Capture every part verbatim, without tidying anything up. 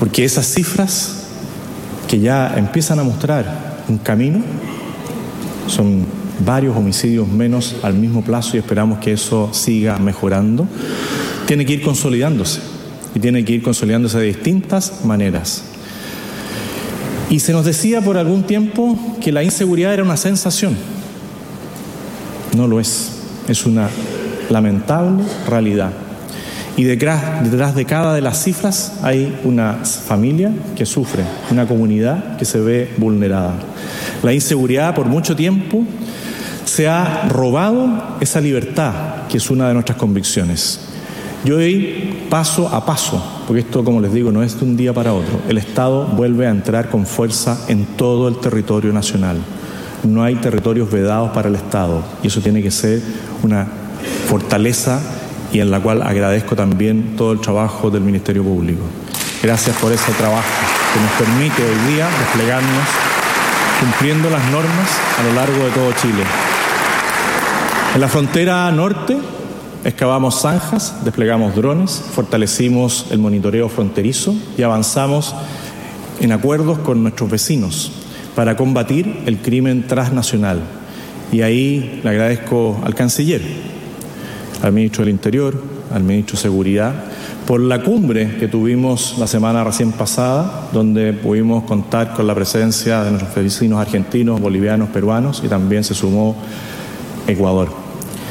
Porque esas cifras que ya empiezan a mostrar un camino, son varios homicidios menos al mismo plazo y esperamos que eso siga mejorando, tiene que ir consolidándose y tiene que ir consolidándose de distintas maneras. Y se nos decía por algún tiempo que la inseguridad era una sensación. No lo es, es una lamentable realidad. Y detrás, detrás de cada de las cifras hay una familia que sufre, una comunidad que se ve vulnerada. La inseguridad por mucho tiempo se ha robado esa libertad, que es una de nuestras convicciones. Y hoy, paso a paso, porque esto, como les digo, no es de un día para otro, el Estado vuelve a entrar con fuerza en todo el territorio nacional. No hay territorios vedados para el Estado, y eso tiene que ser una fortaleza y en la cual agradezco también todo el trabajo del Ministerio Público. Gracias por ese trabajo que nos permite hoy día desplegarnos cumpliendo las normas a lo largo de todo Chile. En la frontera norte excavamos zanjas, desplegamos drones, fortalecimos el monitoreo fronterizo y avanzamos en acuerdos con nuestros vecinos para combatir el crimen transnacional. Y ahí le agradezco al canciller, al ministro del Interior, al ministro de Seguridad, por la cumbre que tuvimos la semana recién pasada, donde pudimos contar con la presencia de nuestros vecinos argentinos, bolivianos, peruanos, y también se sumó Ecuador.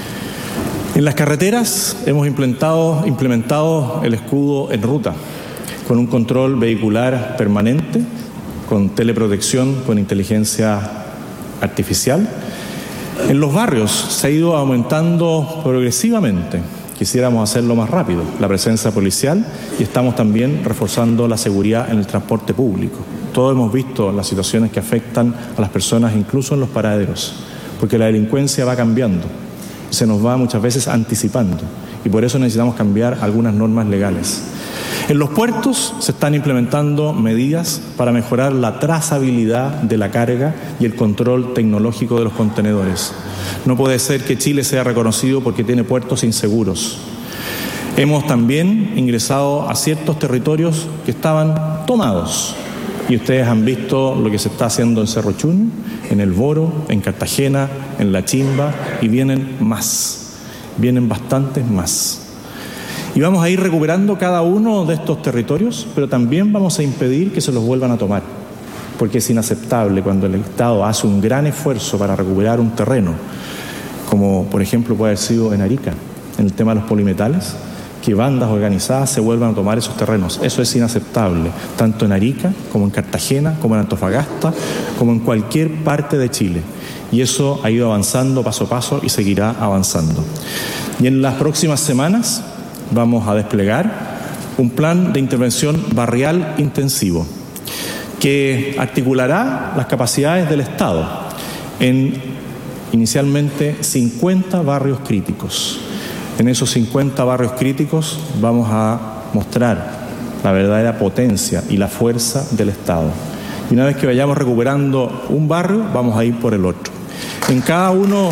En las carreteras hemos implementado, implementado el escudo en ruta, con un control vehicular permanente, con teleprotección, con inteligencia artificial. En los barrios se ha ido aumentando progresivamente, quisiéramos hacerlo más rápido, la presencia policial, y estamos también reforzando la seguridad en el transporte público. Todos hemos visto las situaciones que afectan a las personas, incluso en los paraderos, porque la delincuencia va cambiando, se nos va muchas veces anticipando, y por eso necesitamos cambiar algunas normas legales. En los puertos se están implementando medidas para mejorar la trazabilidad de la carga y el control tecnológico de los contenedores. No puede ser que Chile sea reconocido porque tiene puertos inseguros. Hemos también ingresado a ciertos territorios que estaban tomados. Y ustedes han visto lo que se está haciendo en Cerro Chuño, en El Boro, en Cartagena, en La Chimba, y vienen más. Vienen bastantes más. Y vamos a ir recuperando cada uno de estos territorios, pero también vamos a impedir que se los vuelvan a tomar, porque es inaceptable cuando el Estado hace un gran esfuerzo para recuperar un terreno, como por ejemplo puede haber sido en Arica, en el tema de los polimetales, que bandas organizadas se vuelvan a tomar esos terrenos. Eso es inaceptable, tanto en Arica, como en Cartagena, como en Antofagasta, como en cualquier parte de Chile. Y eso ha ido avanzando paso a paso y seguirá avanzando. Y en las próximas semanas vamos a desplegar un plan de intervención barrial intensivo que articulará las capacidades del Estado en inicialmente cincuenta barrios críticos. En esos cincuenta barrios críticos vamos a mostrar la verdadera potencia y la fuerza del Estado. Y una vez que vayamos recuperando un barrio, vamos a ir por el otro. En cada uno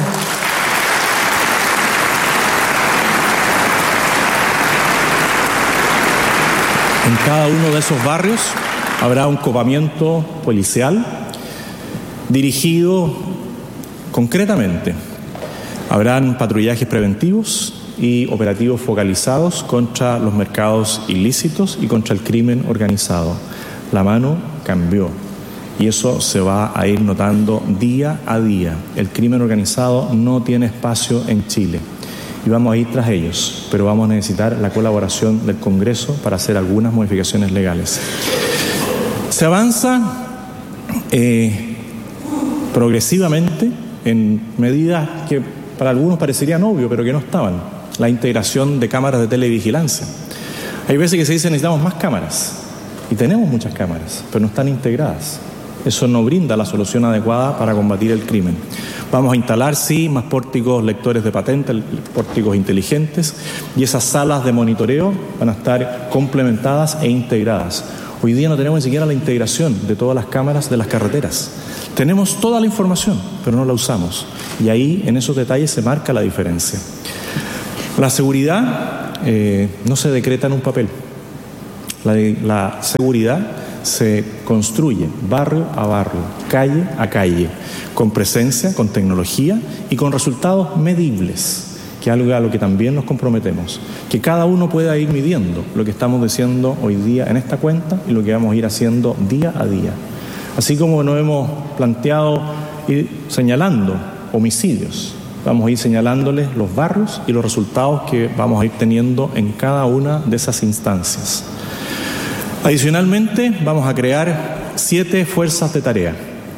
En cada uno de esos barrios habrá un copamiento policial dirigido concretamente. Habrán patrullajes preventivos y operativos focalizados contra los mercados ilícitos y contra el crimen organizado. La mano cambió y eso se va a ir notando día a día. El crimen organizado no tiene espacio en Chile. Y vamos a ir tras ellos, pero vamos a necesitar la colaboración del Congreso para hacer algunas modificaciones legales. Se avanza eh, progresivamente en medidas que para algunos parecerían obvias, pero que no estaban. La integración de cámaras de televigilancia. Hay veces que se dice necesitamos más cámaras, y tenemos muchas cámaras, pero no están integradas. Eso no brinda la solución adecuada para combatir el crimen. Vamos a instalar, sí, más pórticos lectores de patente, pórticos inteligentes, y esas salas de monitoreo van a estar complementadas e integradas. Hoy día no tenemos ni siquiera la integración de todas las cámaras de las carreteras. Tenemos toda la información, pero no la usamos. Y ahí, en esos detalles, se marca la diferencia. La seguridad eh, no se decreta en un papel. La, la seguridad se construye barrio a barrio, calle a calle, con presencia, con tecnología y con resultados medibles, que es algo a lo que también nos comprometemos, que cada uno pueda ir midiendo lo que estamos diciendo hoy día en esta cuenta y lo que vamos a ir haciendo día a día. Así como nos hemos planteado ir señalando homicidios, vamos a ir señalándoles los barrios y los resultados que vamos a ir teniendo en cada una de esas instancias. Adicionalmente, vamos a crear siete fuerzas de tarea.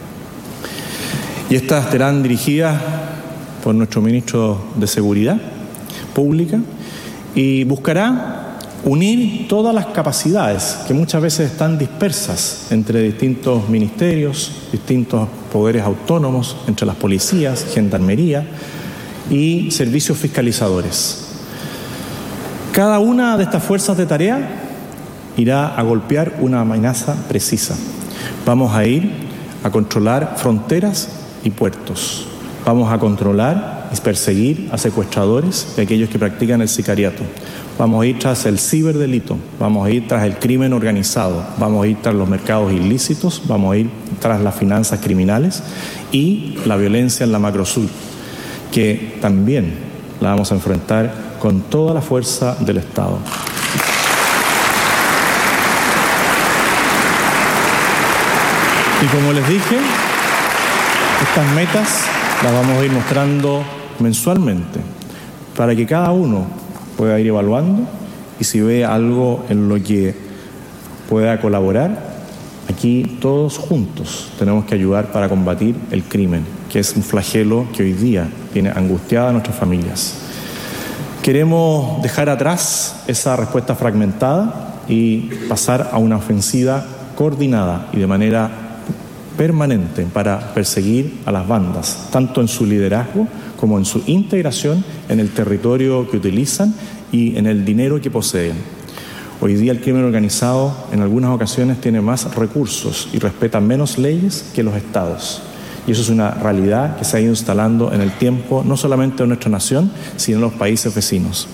Y estas estarán dirigidas por nuestro ministro de Seguridad Pública y buscará unir todas las capacidades que muchas veces están dispersas entre distintos ministerios, distintos poderes autónomos, entre las policías, gendarmería y servicios fiscalizadores. Cada una de estas fuerzas de tarea irá a golpear una amenaza precisa. Vamos a ir a controlar fronteras y puertos. Vamos a controlar y perseguir a secuestradores y a aquellos que practican el sicariato. Vamos a ir tras el ciberdelito, vamos a ir tras el crimen organizado, vamos a ir tras los mercados ilícitos, vamos a ir tras las finanzas criminales y la violencia en la macrosur, que también la vamos a enfrentar con toda la fuerza del Estado. Y como les dije, estas metas las vamos a ir mostrando mensualmente para que cada uno pueda ir evaluando y si ve algo en lo que pueda colaborar, aquí todos juntos tenemos que ayudar para combatir el crimen, que es un flagelo que hoy día tiene angustiada a nuestras familias. Queremos dejar atrás esa respuesta fragmentada y pasar a una ofensiva coordinada y de manera permanente para perseguir a las bandas, tanto en su liderazgo como en su integración en el territorio que utilizan y en el dinero que poseen. Hoy día el crimen organizado en algunas ocasiones tiene más recursos y respeta menos leyes que los estados. Y eso es una realidad que se ha ido instalando en el tiempo, no solamente en nuestra nación, sino en los países vecinos.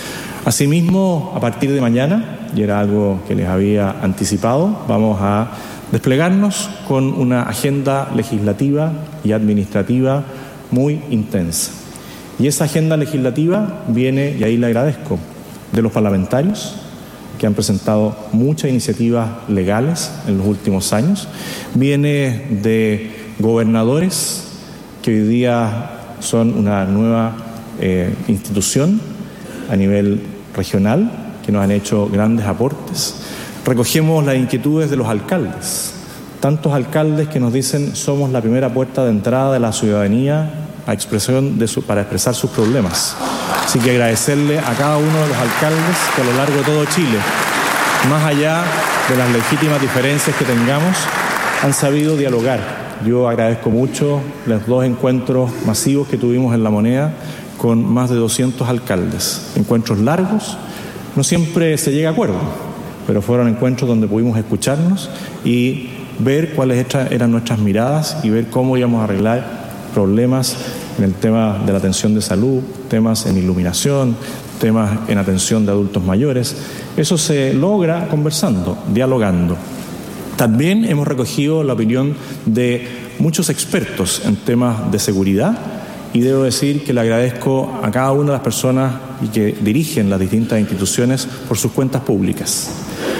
Asimismo, a partir de mañana, y era algo que les había anticipado, vamos a desplegarnos con una agenda legislativa y administrativa muy intensa. Y esa agenda legislativa viene, y ahí le agradezco, de los parlamentarios, que han presentado muchas iniciativas legales en los últimos años, viene de gobernadores que hoy día son una nueva eh, institución a nivel regional, que nos han hecho grandes aportes. Recogemos las inquietudes de los alcaldes, tantos alcaldes que nos dicen somos la primera puerta de entrada de la ciudadanía a expresión de su, para expresar sus problemas. Así que agradecerle a cada uno de los alcaldes que a lo largo de todo Chile, más allá de las legítimas diferencias que tengamos, han sabido dialogar. Yo agradezco mucho los dos encuentros masivos que tuvimos en La Moneda con más de doscientos alcaldes. Encuentros largos, no siempre se llega a acuerdo, pero fueron encuentros donde pudimos escucharnos y ver cuáles eran nuestras miradas y ver cómo íbamos a arreglar problemas en el tema de la atención de salud, temas en iluminación, temas en atención de adultos mayores. Eso se logra conversando, dialogando. También hemos recogido la opinión de muchos expertos en temas de seguridad y debo decir que le agradezco a cada una de las personas que dirigen las distintas instituciones por sus cuentas públicas.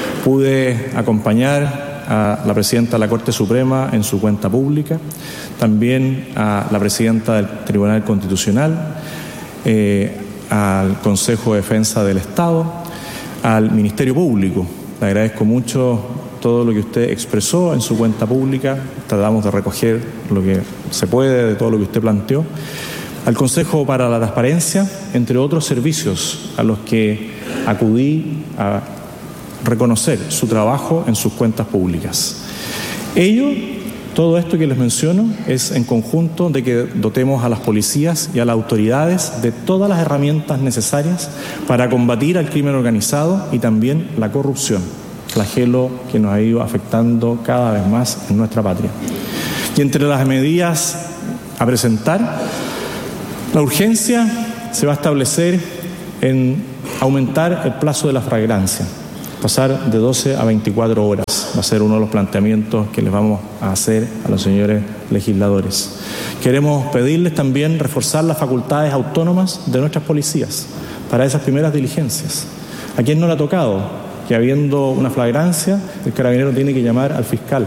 Pude acompañar a la presidenta de la Corte Suprema en su cuenta pública, también a la presidenta del Tribunal Constitucional, eh, al Consejo de Defensa del Estado, al Ministerio Público. Le agradezco mucho todo lo que usted expresó en su cuenta pública, tratamos de recoger lo que se puede de todo lo que usted planteó, al Consejo para la Transparencia, entre otros servicios a los que acudí a reconocer su trabajo en sus cuentas públicas. Ello, todo esto que les menciono, es en conjunto de que dotemos a las policías y a las autoridades de todas las herramientas necesarias para combatir al crimen organizado y también la corrupción, flagelo que nos ha ido afectando cada vez más en nuestra patria. Y entre las medidas a presentar, la urgencia se va a establecer en aumentar el plazo de la flagrancia. pasar de doce a veinticuatro horas. Va a ser uno de los planteamientos que les vamos a hacer a los señores legisladores. Queremos pedirles también reforzar las facultades autónomas de nuestras policías para esas primeras diligencias. ¿A quién no le ha tocado que, habiendo una flagrancia, el carabinero tiene que llamar al fiscal?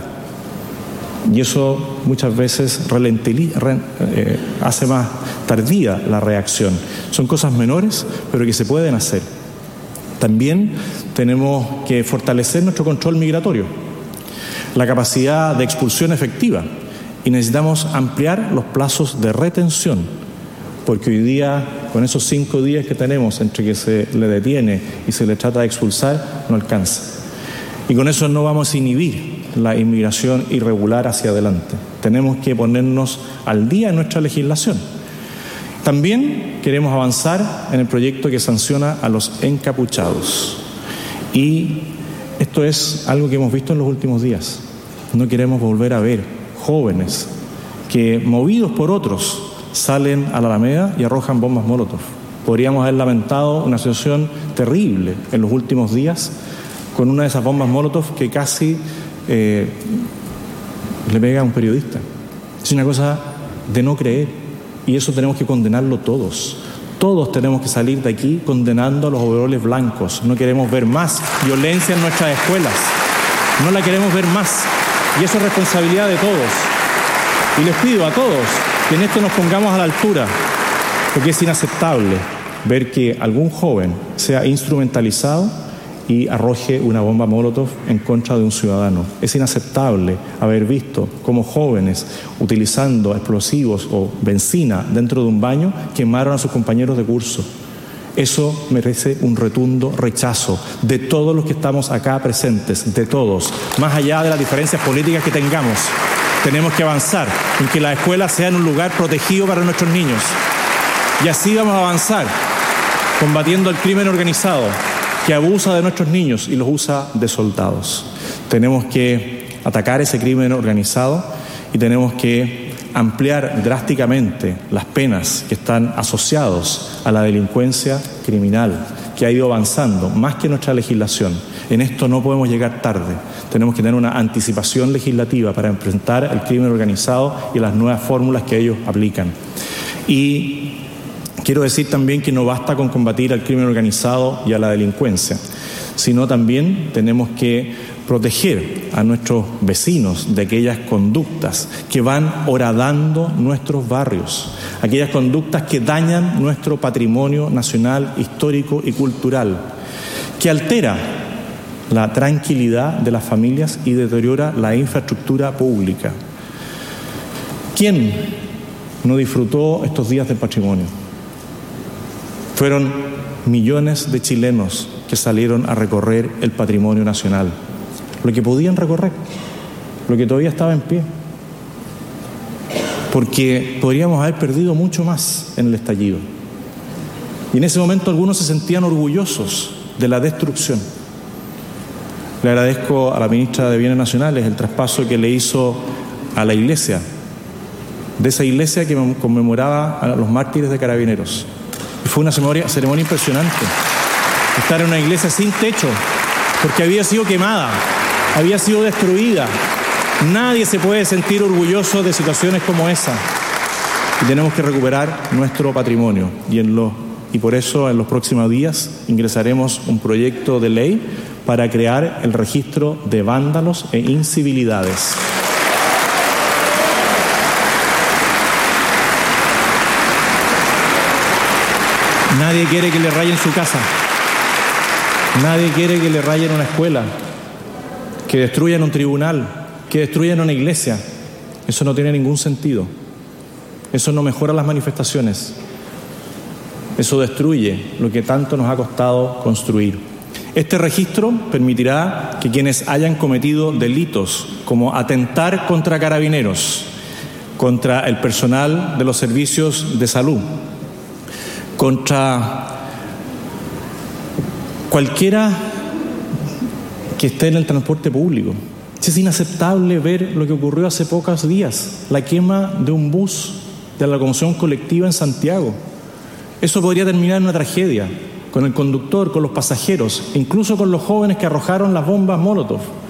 Y eso muchas veces ralentiliza, eh, hace más tardía la reacción. Son cosas menores, pero que se pueden hacer. También tenemos que fortalecer nuestro control migratorio, la capacidad de expulsión efectiva, y necesitamos ampliar los plazos de retención, porque hoy día, con esos cinco días que tenemos entre que se le detiene y se le trata de expulsar, no alcanza. Y con eso no vamos a inhibir la inmigración irregular hacia adelante. Tenemos que ponernos al día en nuestra legislación. También queremos avanzar en el proyecto que sanciona a los encapuchados. Y esto es algo que hemos visto en los últimos días. No queremos volver a ver jóvenes que, movidos por otros, salen a la Alameda y arrojan bombas Molotov. Podríamos haber lamentado una situación terrible en los últimos días con una de esas bombas Molotov que casi eh, le pega a un periodista. Es una cosa de no creer, y eso tenemos que condenarlo todos. Todos tenemos que salir de aquí condenando a los overoles blancos. No queremos ver más violencia en nuestras escuelas. No la queremos ver más. Y eso es responsabilidad de todos. Y les pido a todos que en esto nos pongamos a la altura, porque es inaceptable ver que algún joven sea instrumentalizado y arroje una bomba Molotov en contra de un ciudadano. Es inaceptable haber visto cómo jóvenes, utilizando explosivos o benzina dentro de un baño, quemaron a sus compañeros de curso. Eso merece un rotundo rechazo de todos los que estamos acá presentes, de todos, más allá de las diferencias políticas que tengamos. Tenemos que avanzar en que las escuelas sean un lugar protegido para nuestros niños. Y así vamos a avanzar, combatiendo el crimen organizado, que abusa de nuestros niños y los usa de soldados. Tenemos que atacar ese crimen organizado y tenemos que ampliar drásticamente las penas que están asociados a la delincuencia criminal, que ha ido avanzando más que nuestra legislación. En esto no podemos llegar tarde. Tenemos que tener una anticipación legislativa para enfrentar el crimen organizado y las nuevas fórmulas que ellos aplican. Y quiero decir también que no basta con combatir al crimen organizado y a la delincuencia, sino también tenemos que proteger a nuestros vecinos de aquellas conductas que van horadando nuestros barrios, aquellas conductas que dañan nuestro patrimonio nacional, histórico y cultural, que altera la tranquilidad de las familias y deteriora la infraestructura pública. ¿Quién no disfrutó estos días del patrimonio? Fueron millones de chilenos que salieron a recorrer el patrimonio nacional, lo que podían recorrer, lo que todavía estaba en pie, porque podríamos haber perdido mucho más en el estallido. Y en ese momento algunos se sentían orgullosos de la destrucción. Le agradezco a la ministra de Bienes Nacionales el traspaso que le hizo a la iglesia, de esa iglesia que conmemoraba a los mártires de Carabineros. Y fue una ceremonia, ceremonia impresionante. Estar en una iglesia sin techo, porque había sido quemada, había sido destruida. Nadie se puede sentir orgulloso de situaciones como esa. Y tenemos que recuperar nuestro patrimonio. Y, en los, y por eso en los próximos días ingresaremos un proyecto de ley para crear el registro de vándalos e incivilidades. Nadie quiere que le rayen su casa. Nadie quiere que le rayen una escuela, que destruyan un tribunal, que destruyan una iglesia. Eso no tiene ningún sentido. Eso no mejora las manifestaciones. Eso destruye lo que tanto nos ha costado construir. Este registro permitirá que quienes hayan cometido delitos como atentar contra carabineros, contra el personal de los servicios de salud, contra cualquiera que esté en el transporte público. Es inaceptable ver lo que ocurrió hace pocos días, la quema de un bus de la locomoción colectiva en Santiago. Eso podría terminar en una tragedia. con el conductor, con los pasajeros, incluso con los jóvenes que arrojaron las bombas Molotov.